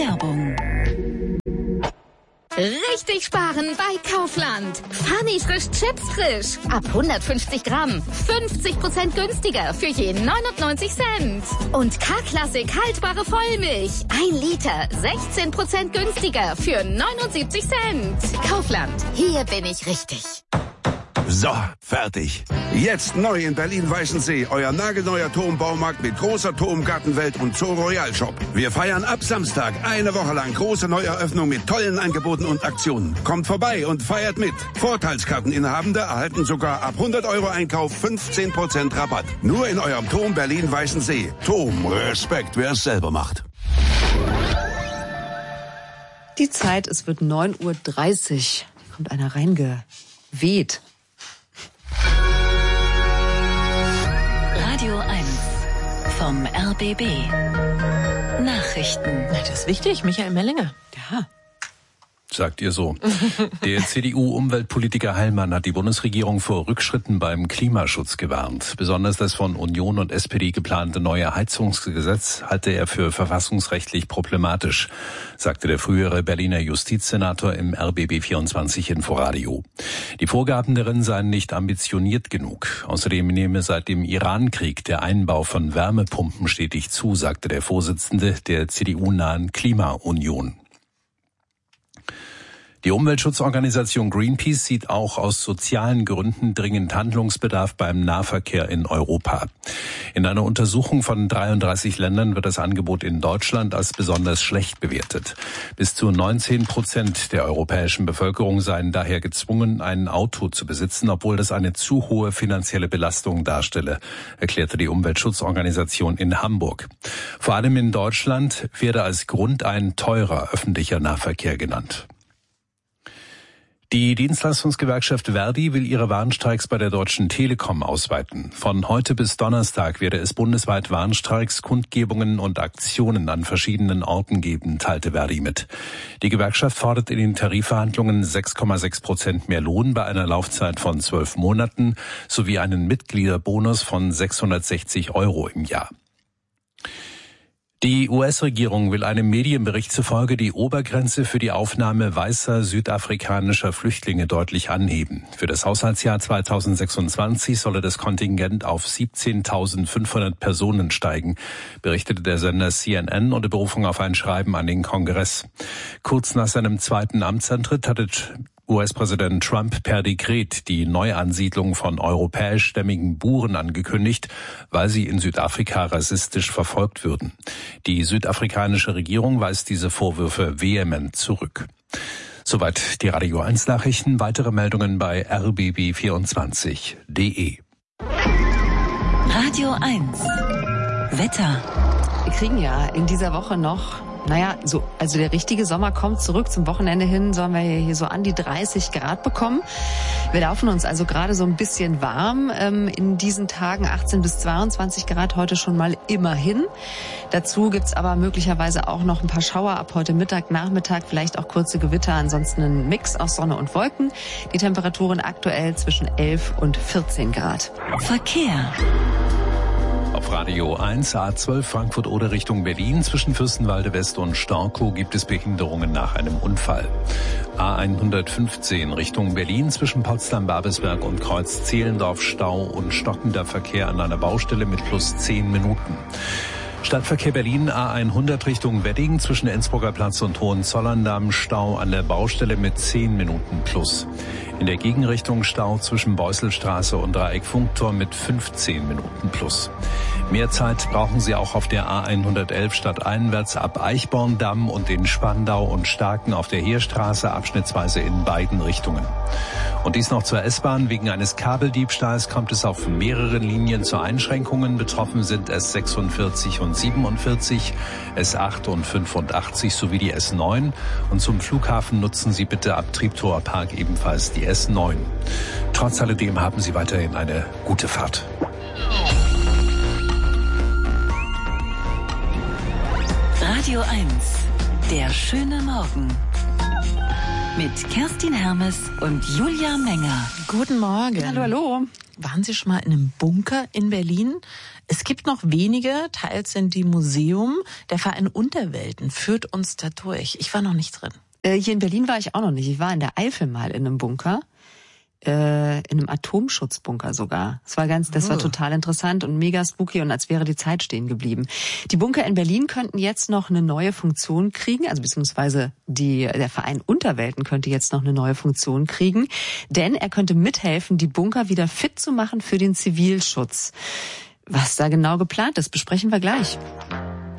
Werbung. Richtig sparen bei Kaufland. Funny frisch Chips frisch. Ab 150 Gramm. 50% günstiger für je 99 Cent. Und K-Klassik haltbare Vollmilch. 1 Liter. 16% günstiger für 79 Cent. Kaufland. Hier bin ich richtig. So, fertig. Jetzt neu in Berlin-Weißensee, euer nagelneuer Turmbaumarkt mit großer Turmgartenwelt und Zoo Royal Shop. Wir feiern ab Samstag eine Woche lang große Neueröffnung mit tollen Angeboten und Aktionen. Kommt vorbei und feiert mit. Vorteilskarteninhabende erhalten sogar ab 100 € Einkauf 15% Rabatt. Nur in eurem Turm Berlin-Weißensee. Turm, Respekt, wer es selber macht. Die Zeit, es wird 9:30 Uhr. Da kommt einer reingeweht. Radio 1 vom RBB. Nachrichten. Na, das ist wichtig, Michael Mellinger. Ja. Sagt ihr so. Der CDU-Umweltpolitiker Heilmann hat die Bundesregierung vor Rückschritten beim Klimaschutz gewarnt. Besonders das von Union und SPD geplante neue Heizungsgesetz halte er für verfassungsrechtlich problematisch, sagte der frühere Berliner Justizsenator im RBB24 Inforadio. Die Vorgaben darin seien nicht ambitioniert genug. Außerdem nehme seit dem Iran-Krieg der Einbau von Wärmepumpen stetig zu, sagte der Vorsitzende der CDU-nahen Klimaunion. Die Umweltschutzorganisation Greenpeace sieht auch aus sozialen Gründen dringend Handlungsbedarf beim Nahverkehr in Europa. In einer Untersuchung von 33 Ländern wird das Angebot in Deutschland als besonders schlecht bewertet. Bis zu 19% der europäischen Bevölkerung seien daher gezwungen, ein Auto zu besitzen, obwohl das eine zu hohe finanzielle Belastung darstelle, erklärte die Umweltschutzorganisation in Hamburg. Vor allem in Deutschland werde als Grund ein teurer öffentlicher Nahverkehr genannt. Die Dienstleistungsgewerkschaft Verdi will ihre Warnstreiks bei der Deutschen Telekom ausweiten. Von heute bis Donnerstag werde es bundesweit Warnstreiks, Kundgebungen und Aktionen an verschiedenen Orten geben, teilte Verdi mit. Die Gewerkschaft fordert in den Tarifverhandlungen 6,6% mehr Lohn bei einer Laufzeit von 12 Monaten sowie einen Mitgliederbonus von 660 € im Jahr. Die US-Regierung will einem Medienbericht zufolge die Obergrenze für die Aufnahme weißer südafrikanischer Flüchtlinge deutlich anheben. Für das Haushaltsjahr 2026 solle das Kontingent auf 17.500 Personen steigen, berichtete der Sender CNN unter Berufung auf ein Schreiben an den Kongress. Kurz nach seinem zweiten Amtsantritt hatte US-Präsident Trump per Dekret die Neuansiedlung von europäischstämmigen Buren angekündigt, weil sie in Südafrika rassistisch verfolgt würden. Die südafrikanische Regierung weist diese Vorwürfe vehement zurück. Soweit die Radio 1 Nachrichten. Weitere Meldungen bei rbb24.de. Radio 1 Wetter. Wir kriegen ja in dieser Woche noch also der richtige Sommer kommt zurück. Zum Wochenende hin sollen wir hier so an die 30 Grad bekommen. Wir laufen uns also gerade so ein bisschen warm. In diesen Tagen 18 bis 22 Grad heute schon mal immerhin. Dazu gibt's aber möglicherweise auch noch ein paar Schauer ab heute Mittag, Nachmittag, vielleicht auch kurze Gewitter. Ansonsten ein Mix aus Sonne und Wolken. Die Temperaturen aktuell zwischen 11 und 14 Grad. Verkehr. Auf Radio 1 A12 Frankfurt-Oder Richtung Berlin zwischen Fürstenwalde West und Storkow gibt es Behinderungen nach einem Unfall. A115 Richtung Berlin zwischen Potsdam-Babelsberg und Kreuz-Zehlendorf Stau und stockender Verkehr an einer Baustelle mit plus 10 Minuten. Stadtverkehr Berlin A100 Richtung Wedding zwischen Enzburger Platz und Hohenzollern-Damm Stau an der Baustelle mit 10 Minuten plus. In der Gegenrichtung Stau zwischen Beusselstraße und Dreieck Funkturm mit 15 Minuten plus. Mehr Zeit brauchen Sie auch auf der A111 stadteinwärts ab Eichborn-Damm und in Spandau und Starken auf der Heerstraße abschnittsweise in beiden Richtungen. Und dies noch zur S-Bahn. Wegen eines Kabeldiebstahls kommt es auf mehreren Linien zu Einschränkungen. Betroffen sind S46 und 47, S8 und 85 sowie die S9. Und zum Flughafen nutzen Sie bitte ab Treptower Park ebenfalls die S9. Trotz alledem haben Sie weiterhin eine gute Fahrt. Radio 1, der schöne Morgen. Mit Kerstin Hermes und Julia Menger. Guten Morgen. Hallo, hallo. Waren Sie schon mal in einem Bunker in Berlin? Es gibt noch wenige, teils sind die Museum. Der Verein Unterwelten führt uns da durch. Ich war noch nicht drin. Hier in Berlin war ich auch noch nicht. Ich war in der Eifel mal in einem Bunker. In einem Atomschutzbunker sogar. Das war total interessant und mega spooky und als wäre die Zeit stehen geblieben. Die Bunker in Berlin könnten jetzt noch eine neue Funktion kriegen, also beziehungsweise der Verein Unterwelten könnte jetzt noch eine neue Funktion kriegen, denn er könnte mithelfen, die Bunker wieder fit zu machen für den Zivilschutz. Was da genau geplant ist, besprechen wir gleich.